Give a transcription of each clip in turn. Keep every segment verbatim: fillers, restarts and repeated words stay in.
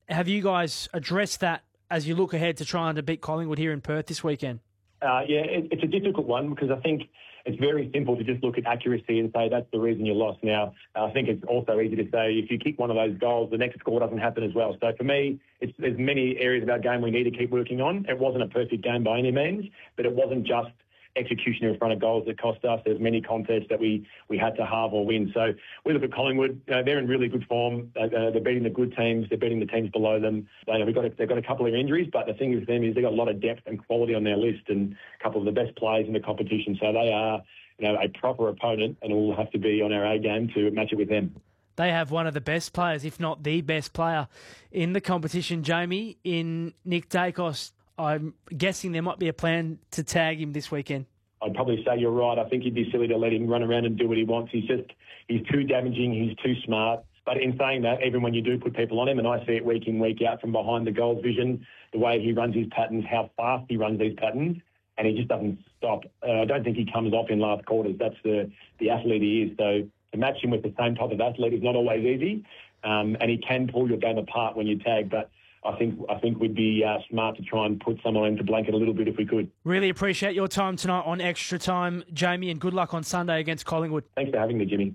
Have you guys addressed that as you look ahead to trying to beat Collingwood here in Perth this weekend? Uh, yeah, it, it's a difficult one because I think it's very simple to just look at accuracy and say that's the reason you lost. Now, I think it's also easy to say if you kick one of those goals, the next score doesn't happen as well. So for me, it's, there's many areas of our game we need to keep working on. It wasn't a perfect game by any means, but it wasn't just execution in front of goals that cost us. There's many contests that we, we had to halve or win. So we look at Collingwood. Uh, they're in really good form. Uh, uh, they're beating the good teams. They're beating the teams below them. They, we've got a, they've got a couple of injuries, but the thing with them is they've got a lot of depth and quality on their list and a couple of the best players in the competition. So they are, you know, a proper opponent, and we'll have to be on our A game to match it with them. They have one of the best players, if not the best player in the competition, Jamie, in Nick Dacos. I'm guessing there might be a plan to tag him this weekend. I'd probably say you're right. I think he'd be silly to let him run around and do what he wants. He's just, he's too damaging. He's too smart. But in saying that, even when you do put people on him, and I see it week in, week out from behind the goals vision, the way he runs his patterns, how fast he runs these patterns, and he just doesn't stop. Uh, I don't think he comes off in last quarters. That's the, the athlete he is. So to match him with the same type of athlete is not always easy, um, and he can pull your game apart when you tag, but I think I think we'd be uh, smart to try and put someone into blanket a little bit if we could. Really appreciate your time tonight on Extra Time, Jamie, and good luck on Sunday against Collingwood. Thanks for having me, Jimmy.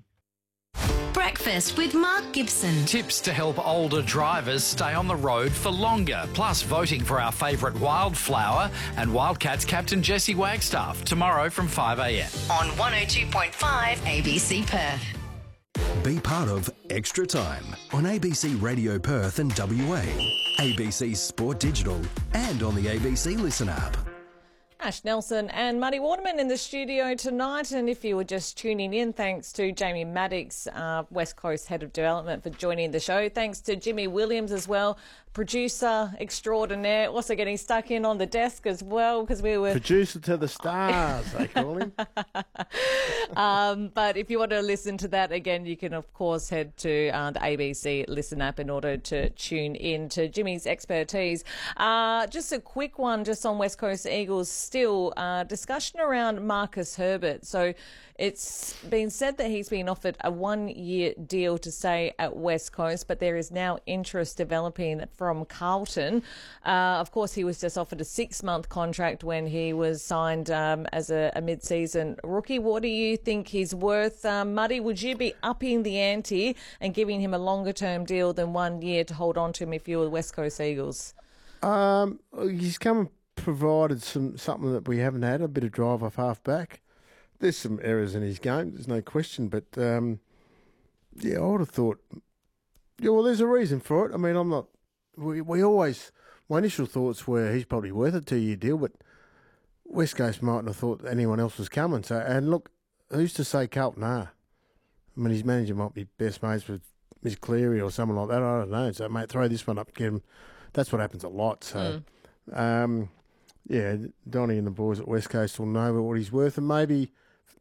Breakfast with Mark Gibson. Tips to help older drivers stay on the road for longer, plus voting for our favourite wildflower and Wildcats captain Jesse Wagstaff tomorrow from five a m. On one oh two point five A B C Perth. Be part of Extra Time on A B C Radio Perth and W A, A B C Sport Digital, and on the A B C Listen app. Ash Nelson and Muddy Waterman in the studio tonight. And if you were just tuning in, thanks to Jamie Maddox, uh, West Coast Head of Development, for joining the show. Thanks to Jimmy Williams as well, producer extraordinaire, also getting stuck in on the desk as well because we were... Producer to the stars, they call him. um, but if you want to listen to that again, you can, of course, head to uh, the A B C Listen app in order to tune in to Jimmy's expertise. Uh, just a quick one just on West Coast Eagles still. Uh, discussion around Marcus Herbert. So it's been said that he's been offered a one-year deal to stay at West Coast, but there is now interest developing from Carlton. Uh, of course, he was just offered a six-month contract when he was signed um, as a, a mid-season rookie. What do you think he's worth? Um, Muddy, would you be upping the ante and giving him a longer-term deal than one year to hold on to him if you were the West Coast Eagles? Um, he's come and provided some something that we haven't had, a bit of drive off half-back. There's some errors in his game, there's no question, but um, yeah, I would have thought, yeah, well, there's a reason for it. I mean, I'm not, we, we always, my initial thoughts were he's probably worth a two-year deal, but West Coast mightn't have thought anyone else was coming. So, and look, who's to say Carlton are? I mean, his manager might be best mates with Miss Cleary or someone like that, I don't know. So, mate, throw this one up, get him. That's what happens a lot. So, mm. um, yeah, Donnie and the boys at West Coast will know what he's worth, and maybe,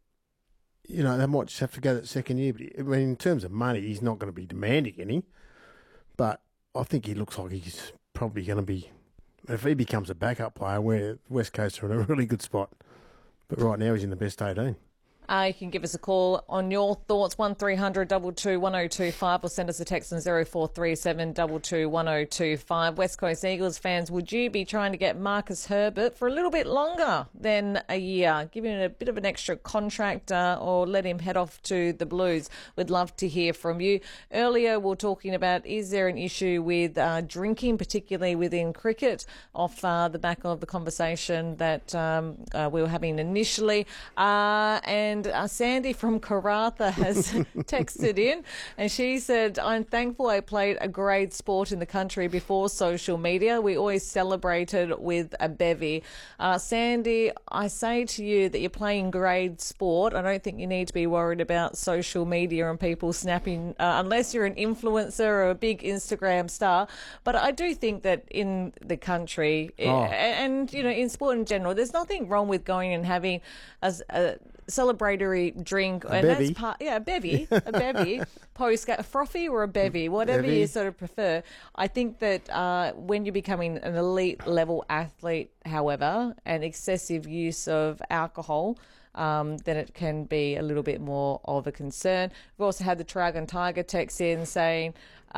you know, they might just have to go that second year. But I mean, in terms of money, he's not going to be demanding any. But I think he looks like he's probably going to be, if he becomes a backup player, where West Coast are in a really good spot. But right now he's in the best eighteen. Uh, you can give us a call on your thoughts, one three hundred two two one oh two five, or send us a text on zero four three seven two two one oh two five. West Coast Eagles fans, would you be trying to get Marcus Herbert for a little bit longer than a year? Give him a bit of an extra contract uh, or let him head off to the Blues? We'd love to hear from you. Earlier we were talking about, is there an issue with uh, drinking, particularly within cricket, off uh, the back of the conversation that um, uh, we were having initially. Uh, and And uh, Sandy from Karratha has texted in, and she said, I'm thankful I played a grade sport in the country before social media. We always celebrated with a bevy. Uh, Sandy, I say to you that you're playing grade sport. I don't think you need to be worried about social media and people snapping, uh, unless you're an influencer or a big Instagram star. But I do think that in the country, oh. and, and, you know, in sport in general, there's nothing wrong with going and having a, a celebratory drink, a and bevy. that's part, yeah, a bevy, a bevy, post a frothy or a bevy, whatever bevy. you sort of prefer. I think that uh, when you're becoming an elite level athlete, however, and excessive use of alcohol, um, then it can be a little bit more of a concern. We've also had the Dragon Tiger text in saying, uh,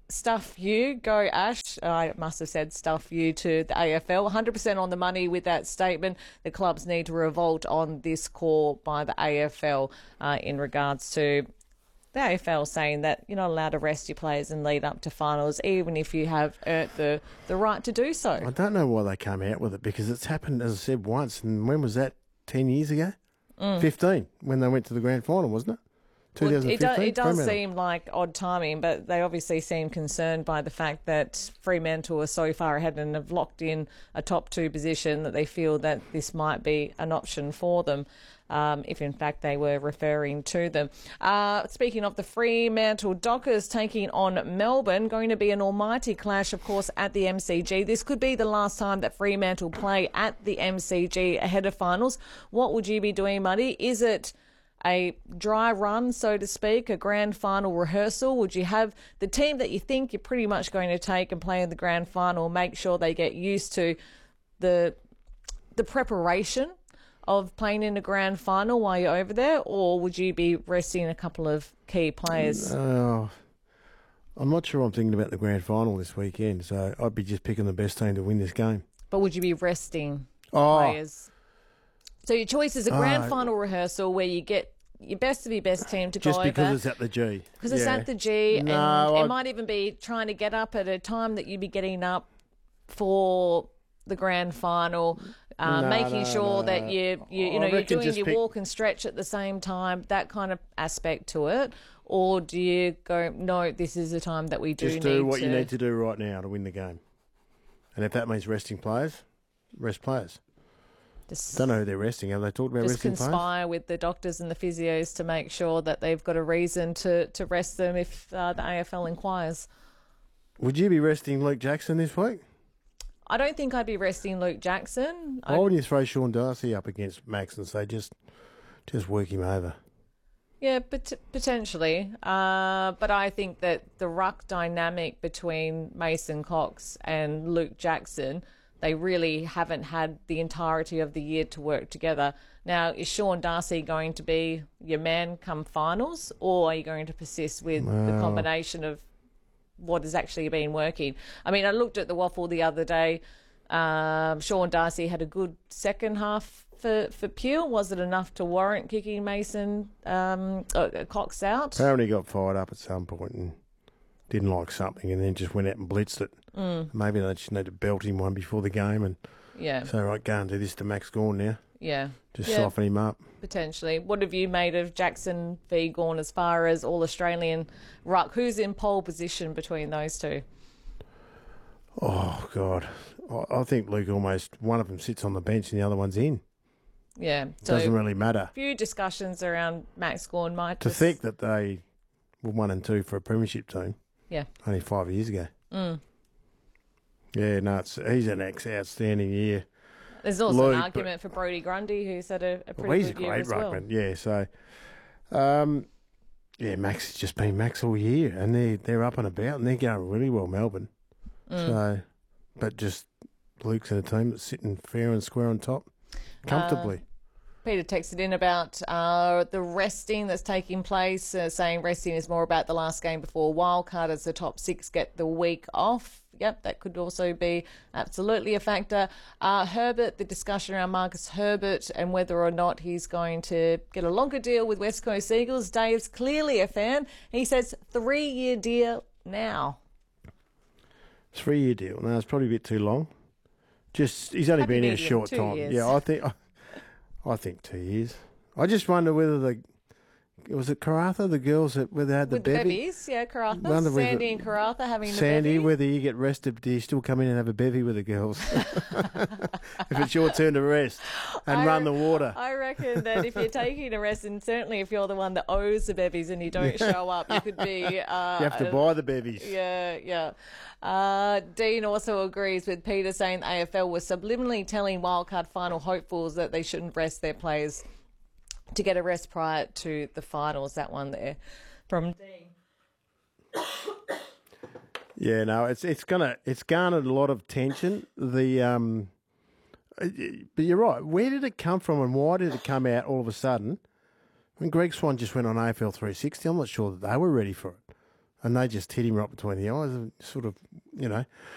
stuff you. Go Ash. I must have said stuff you to the A F L. one hundred percent on the money with that statement. The clubs need to revolt on this call by the A F L uh, in regards to the A F L saying that you're not allowed to rest your players and lead up to finals, even if you have earned the, the right to do so. I don't know why they came out with it, because it's happened, as I said, once. And when was that? ten years ago? Mm. fifteen, when they went to the grand final, wasn't it? Well, it, do, it does Fremantle. seem like odd timing, but they obviously seem concerned by the fact that Fremantle are so far ahead and have locked in a top two position that they feel that this might be an option for them, um, if in fact they were referring to them. Uh, speaking of the Fremantle Dockers taking on Melbourne, going to be an almighty clash, of course, at the M C G. This could be the last time that Fremantle play at the M C G ahead of finals. What would you be doing, Muddy? Is it a dry run, so to speak, a grand final rehearsal? Would you have the team that you think you're pretty much going to take and play in the grand final, make sure they get used to the the preparation of playing in a grand final while you're over there, or would you be resting a couple of key players? Uh, I'm not sure I'm thinking about the grand final this weekend, so I'd be just picking the best team to win this game. But would you be resting oh. players? So your choice is a grand uh, final rehearsal where you get your best of your best team to just go over. Just because it's at the G. Because it's yeah. at the G, no, and I'd... it might even be trying to get up at a time that you'd be getting up for the grand final, uh, no, making no, sure no. that you you, you I know you're reckon doing just your pick... walk and stretch at the same time, that kind of aspect to it. Or do you go, no, this is the time that we do just need do to... what you need to do right now to win the game. And if that means resting players, rest players. Just, don't know who they're resting. Have they talked about just resting players? Just conspire with the doctors and the physios to make sure that they've got a reason to, to rest them if uh, the A F L inquires. Would you be resting Luke Jackson this week? I don't think I'd be resting Luke Jackson. Why wouldn't you throw Sean Darcy up against Max and say just, just work him over? Yeah, but potentially. Uh, but I think that the ruck dynamic between Mason Cox and Luke Jackson, they really haven't had the entirety of the year to work together. Now, is Sean Darcy going to be your man come finals, or are you going to persist with well, the combination of what has actually been working? I mean, I looked at the waffle the other day. Um, Sean Darcy had a good second half for, for Peel. Was it enough to warrant kicking Mason um, uh, Cox out? Apparently he got fired up at some point and didn't like something and then just went out and blitzed it. Mm. Maybe they just need to belt him one before the game and yeah. say, right, go and do this to Max Gawn now. Yeah. Just yeah, soften him up. Potentially. What have you made of Jackson v Gawn as far as All-Australian ruck? Who's in pole position between those two? Oh, God. I think Luke almost, one of them sits on the bench and the other one's in. Yeah. So doesn't really matter. A few discussions around Max Gawn might To just... think that they were one and two for a premiership team. Yeah. Only five years ago. Mm. Yeah, no, it's, he's an ex-outstanding year. There's also Luke, an argument for Brodie Grundy, who's had a, a pretty well, he's good a year great as ruckman. well. Yeah, so... Um, yeah, Max has just been Max all year, and they're, they're up and about, and they're going really well, Melbourne. Mm. So, but just Luke's in a team that's sitting fair and square on top, comfortably. Uh, Peter texted in about uh, the resting that's taking place, uh, saying resting is more about the last game before wildcard as the top six get the week off. Yep, that could also be absolutely a factor. Uh, Herbert, the discussion around Marcus Herbert and whether or not he's going to get a longer deal with West Coast Eagles. Dave's clearly a fan. He says three-year deal now. Three-year deal. No, it's probably a bit too long. Just he's only Happy been here a medium, short two time. years. Yeah, I think. I think two years. I just wonder whether the was it Karatha, the girls that whether they had the With the bevy. bevies, yeah, Karatha, Wonder whether- Sandy and Karatha having Sandy, the bevy. whether you get rested, do you still come in and have a bevy with the girls? If it's your turn to rest and I run re- the water. I reckon that if you're taking a rest, and certainly if you're the one that owes the bevies and you don't show up, you could be... Uh, You have to uh, buy the bevies. Yeah, yeah. Uh, Dean also agrees with Peter, saying the A F L was subliminally telling wildcard final hopefuls that they shouldn't rest their players to get a rest prior to the finals. That one there from Dean. Yeah, no, it's it's gonna it's garnered a lot of tension. The um, but you're right. Where did it come from, and why did it come out all of a sudden? When Greg Swan just went on A F L three sixty, I'm not sure that they were ready for it. and they just hit him right between the eyes, and sort of, you know.